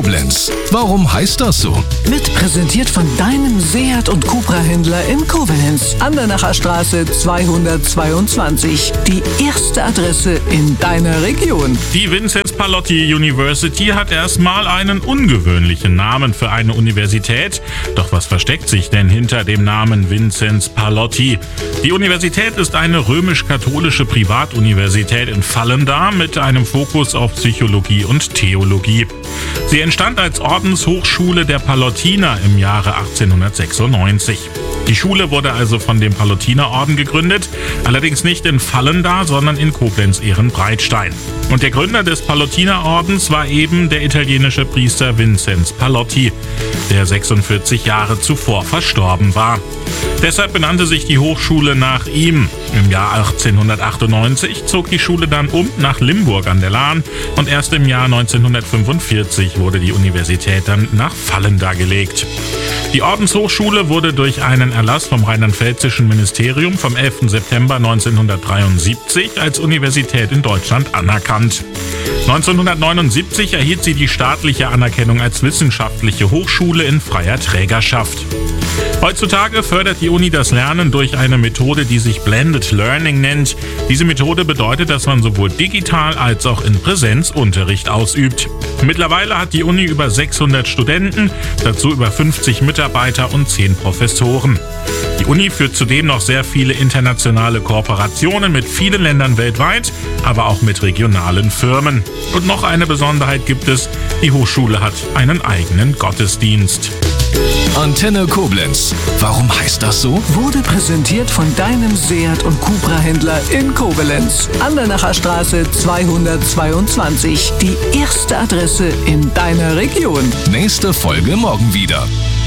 Koblenz. Warum heißt das so? Wird präsentiert von deinem Seat und Cupra-Händler in Koblenz. Andernacher Straße 222. Die erste Adresse in deiner Region. Die Vinzenz Pallotti University hat erstmal einen ungewöhnlichen Namen für eine Universität. Doch was versteckt sich denn hinter dem Namen Vinzenz Pallotti? Die Universität ist eine römisch-katholische Privatuniversität in Vallendar mit einem Fokus auf Psychologie und Theologie. Sie entstand als Ordenshochschule der Pallottiner im Jahre 1896. Die Schule wurde also von dem Pallottinerorden gegründet, allerdings nicht in Vallendar, sondern in Koblenz-Ehrenbreitstein. Und der Gründer des Pallottinerordens war eben der italienische Priester Vinzenz Pallotti, der 46 Jahre zuvor verstorben war. Deshalb benannte sich die Hochschule nach ihm. Im Jahr 1898 zog die Schule dann nach Limburg an der Lahn und erst im Jahr 1945 wurde die Universität dann nach Vallendar gelegt. Die Ordenshochschule wurde durch einen Erlass vom rheinland-pfälzischen Ministerium vom 11. September 1973 als Universität in Deutschland anerkannt. 1979 erhielt sie die staatliche Anerkennung als wissenschaftliche Hochschule in freier Trägerschaft. Heutzutage fördert die Uni das Lernen durch eine Methode, die sich Blended Learning nennt. Diese Methode bedeutet, dass man sowohl digital als auch in Präsenz Unterricht ausübt. Mittlerweile hat die Uni über 600 Studenten, dazu über 50 Mitarbeiter und 10 Professoren. Die Uni führt zudem noch sehr viele internationale Kooperationen mit vielen Ländern weltweit, aber auch mit regionalen Firmen. Und noch eine Besonderheit gibt es: die Hochschule hat einen eigenen Gottesdienst. Antenne Koblenz. Warum heißt das so? Wurde präsentiert von deinem Seat und Cupra-Händler in Koblenz. Andernacher Straße 222. Die erste Adresse in deiner Region. Nächste Folge morgen wieder.